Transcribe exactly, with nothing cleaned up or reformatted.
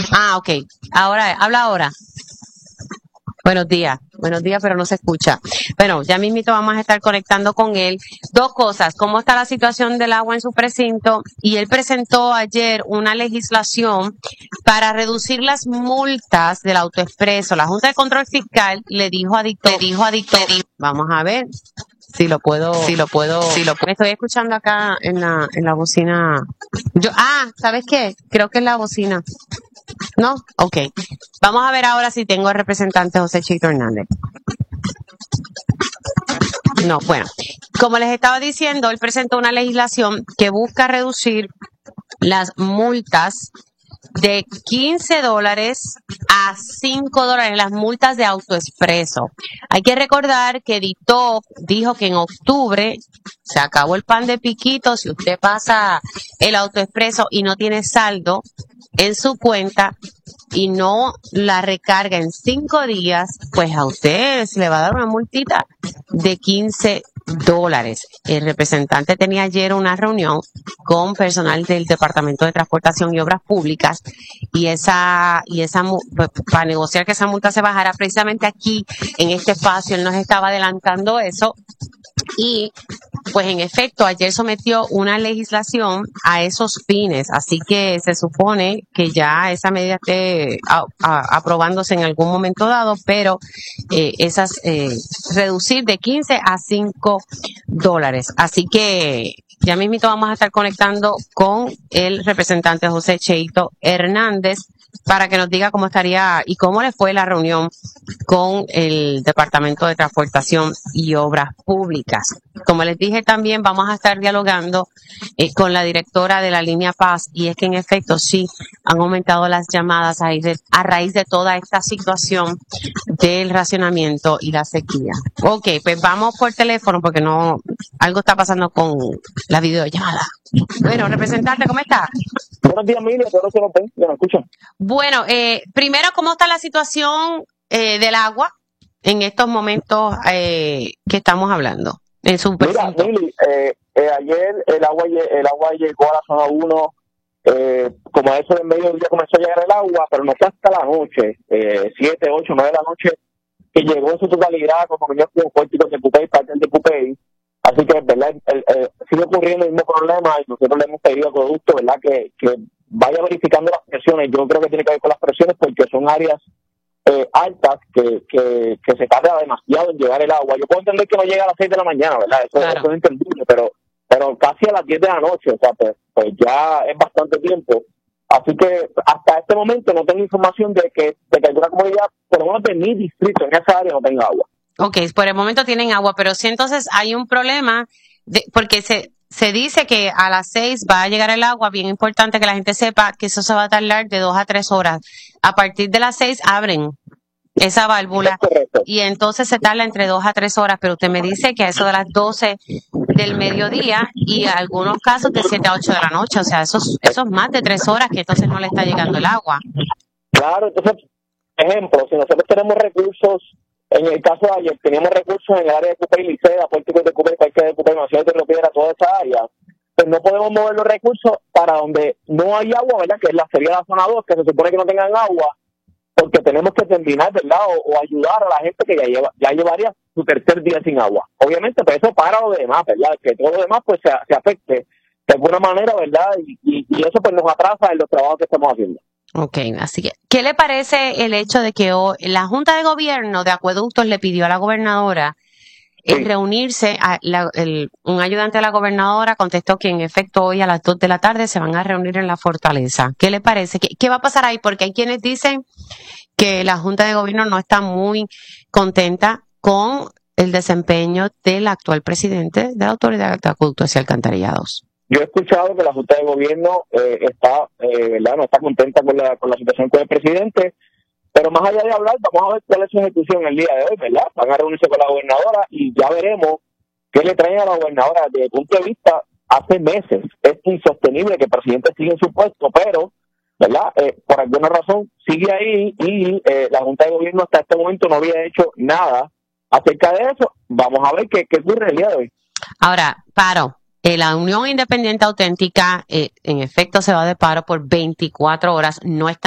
Ah, ok. Ahora, habla ahora. Buenos días, buenos días, pero no se escucha. Bueno, ya mismito vamos a estar conectando con él. Dos cosas, cómo está la situación del agua en su precinto, y él presentó ayer una legislación para reducir las multas del autoexpreso. La Junta de Control Fiscal le dijo a Dicto, le dijo a Dicto, vamos a ver si lo puedo, si lo puedo, si lo me estoy escuchando acá en la, en la bocina. Yo, ah, ¿sabes qué? Creo que es la bocina. ¿No? Ok. Vamos a ver ahora si tengo al representante José Cheito Hernández. No, bueno. Como les estaba diciendo, él presentó una legislación que busca reducir las multas de quince dólares a cinco dólares, las multas de autoexpreso. Hay que recordar que Dito dijo que en octubre se acabó el pan de piquito. Si usted pasa el autoexpreso y no tiene saldo en su cuenta y no la recarga en cinco días, pues a usted se le va a dar una multita de quince dólares. El representante tenía ayer una reunión con personal del Departamento de Transportación y Obras Públicas, y esa, y esa, pues, para negociar que esa multa se bajara, precisamente aquí en este espacio, él nos estaba adelantando eso. Y pues en efecto ayer sometió una legislación a esos fines, así que se supone que ya esa medida esté a, a, aprobándose en algún momento dado, pero eh, esas eh, reducir de quince a cinco dólares. Así que ya mismito vamos a estar conectando con el representante José Cheito Hernández para que nos diga cómo estaría y cómo le fue la reunión con el Departamento de Transportación y Obras Públicas. Como les dije, también vamos a estar dialogando eh, con la directora de la línea Paz, y es que en efecto sí han aumentado las llamadas a, de, a raíz de toda esta situación del racionamiento y la sequía. Ok, pues vamos por teléfono porque no, algo está pasando con la videollamada. Bueno, representante, ¿cómo está? Buenos días, Miriam, todos se lo ven, me escuchan. Bueno, eh, primero, ¿cómo está la situación eh, del agua en estos momentos eh, que estamos hablando? En su Mira, Mili, eh, eh, ayer el agua el agua llegó a la zona uno, eh, como a eso del mediodía comenzó a llegar el agua, pero no fue hasta la noche, eh, siete, ocho, nueve de la noche, que llegó en su totalidad, como venía con puertos de Cupey, parte de Cupey. Así que, ¿verdad? El, el, sigue ocurriendo el mismo problema, y nosotros le hemos pedido a Acueducto, ¿verdad?, que, que vaya verificando las presiones. Yo creo que tiene que ver con las presiones porque son áreas eh, altas que, que, que se tarda demasiado en llegar el agua. Yo puedo entender que no llega a las seis de la mañana, ¿verdad? Eso, claro. Eso es entendible, pero, pero casi a las diez de la noche, o sea, pues, pues ya es bastante tiempo. Así que hasta este momento no tengo información de que, de que alguna comunidad, por lo menos de mi distrito, en esa área, no tenga agua. Ok, por el momento tienen agua, pero si entonces hay un problema, de, porque se, se dice que a las seis va a llegar el agua. Bien importante que la gente sepa que eso se va a tardar de dos a tres horas. A partir de las seis abren esa válvula y entonces se tarda entre dos a tres horas, pero usted me dice que a eso de las doce del mediodía y en algunos casos de siete a ocho de la noche, o sea, eso, eso es más de tres horas que entonces no le está llegando el agua. Claro, entonces, ejemplo, si nosotros tenemos recursos, en el caso de ayer teníamos recursos en el área de Cupey, Licea, Puerto de Cupey, Parque de Cupey, Nación de Río Piedra, toda esa área, pues no podemos mover los recursos para donde no hay agua, ¿verdad?, que es la sería la zona dos, que se supone que no tengan agua, porque tenemos que terminar, ¿verdad?, o, o ayudar a la gente que ya lleva ya llevaría su tercer día sin agua. Obviamente, pues eso para lo demás, ¿verdad?, que todo lo demás pues se, se afecte de alguna manera, ¿verdad?, y, y, y eso pues nos atrasa en los trabajos que estamos haciendo. Ok, así que, ¿qué le parece el hecho de que hoy la Junta de Gobierno de Acueductos le pidió a la gobernadora sí. el reunirse? A la, el, un ayudante de la gobernadora contestó que en efecto hoy a las dos de la tarde se van a reunir en la Fortaleza. ¿Qué le parece? ¿Qué, qué va a pasar ahí? Porque hay quienes dicen que la Junta de Gobierno no está muy contenta con el desempeño del actual presidente de la Autoridad de Acueductos y Alcantarillados. Yo he escuchado que la Junta de Gobierno eh, está, eh, ¿verdad?, no está contenta con la, con la situación con el presidente, pero más allá de hablar, vamos a ver cuál es su ejecución el día de hoy, ¿verdad? Van a reunirse con la gobernadora y ya veremos qué le traen a la gobernadora. Desde el punto de vista, hace meses es insostenible que el presidente siga en su puesto, pero, ¿verdad?, eh, por alguna razón sigue ahí y eh, la Junta de Gobierno hasta este momento no había hecho nada acerca de eso. Vamos a ver qué, qué ocurre el día de hoy. Ahora, paro. Eh, la Unión Independiente Auténtica, eh, en efecto, se va de paro por veinticuatro horas. No está